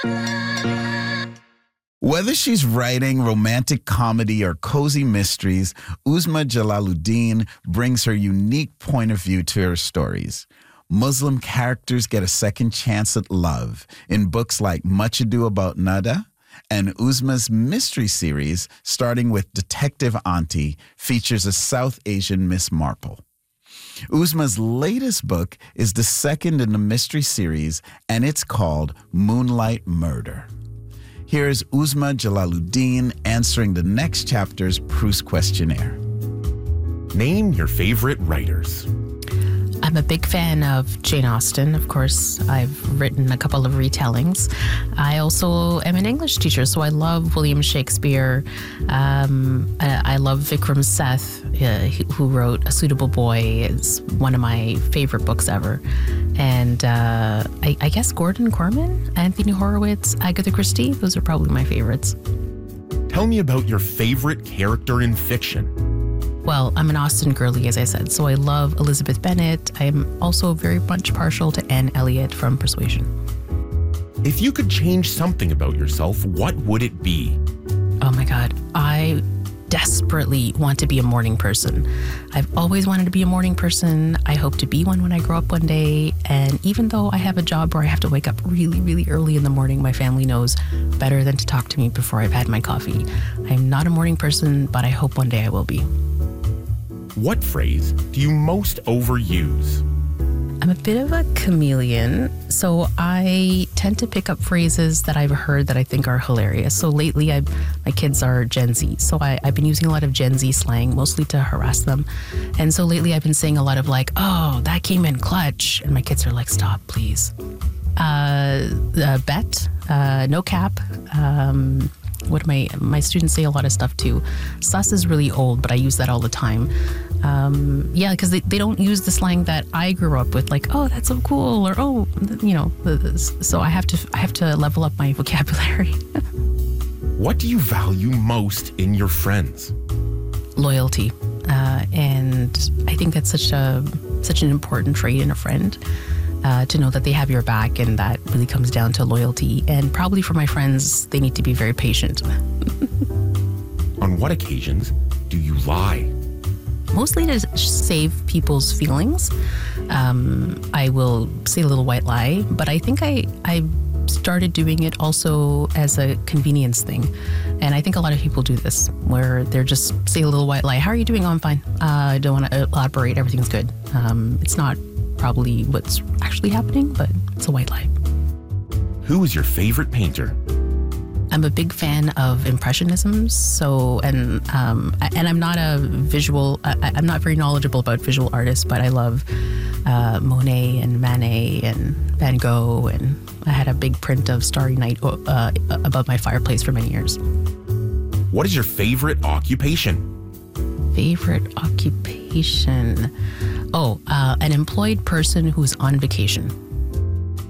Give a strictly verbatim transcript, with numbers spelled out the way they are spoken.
Whether she's writing romantic comedy or cozy mysteries, Uzma Jalaluddin brings her unique point of view to her stories. Muslim characters get a second chance at love in books like Much Ado About Nada, and Uzma's mystery series, starting with Detective Auntie, features a South Asian Miss Marple. Uzma's latest book is the second in the mystery series, and it's called Moonlight Murder. Here's Uzma Jalaluddin answering the next chapter's Proust questionnaire. Name your favorite writers. I'm a big fan of Jane Austen. Of course, I've written a couple of retellings. I also am an English teacher, so I love William Shakespeare. Um, I, I love Vikram Seth, uh, who wrote A Suitable Boy. It's one of my favorite books ever. And uh, I, I guess Gordon Corman, Anthony Horowitz, Agatha Christie, those are probably my favorites. Tell me about your favorite character in fiction. Well, I'm an Austen girly, as I said, so I love Elizabeth Bennet. I'm also very much partial to Anne Elliot from Persuasion. If you could change something about yourself, what would it be? Oh my God, I desperately want to be a morning person. I've always wanted to be a morning person. I hope to be one when I grow up one day. And even though I have a job where I have to wake up really, really early in the morning, my family knows better than to talk to me before I've had my coffee. I'm not a morning person, but I hope one day I will be. What phrase do you most overuse? I'm a bit of a chameleon, so I tend to pick up phrases that I've heard that I think are hilarious. So lately, I've, my kids are Gen Z, so I, I've been using a lot of Gen Z slang, mostly to harass them. And so lately, I've been saying a lot of like, oh, that came in clutch. And my kids are like, stop, please. Uh, uh, bet, uh, no cap. Um, What my my students say a lot of stuff too. Sus is really old, but I use that all the time. Um, yeah, because they, they don't use the slang that I grew up with, like, oh, that's so cool, or oh, you know. So I have to I have to level up my vocabulary. What do you value most in your friends? Loyalty, uh, and I think that's such a such an important trait in a friend. Uh, to know that they have your back, and that really comes down to loyalty. And probably for my friends, they need to be very patient. On what occasions do you lie? Mostly to save people's feelings. Um, I will say a little white lie, but I think I, I started doing it also as a convenience thing. And I think a lot of people do this, where they're just say a little white lie. How are you doing? Oh, I'm fine. Uh, I don't want to elaborate. Everything's good. Um, it's not probably what's actually happening, but it's a white lie. Who is your favorite painter? I'm a big fan of Impressionism, so and um, and I'm not a visual. I, I'm not very knowledgeable about visual artists, but I love uh, Monet and Manet and Van Gogh, and I had a big print of Starry Night uh, above my fireplace for many years. What is your favorite occupation? Favorite occupation? Oh, uh, an employed person who's on vacation.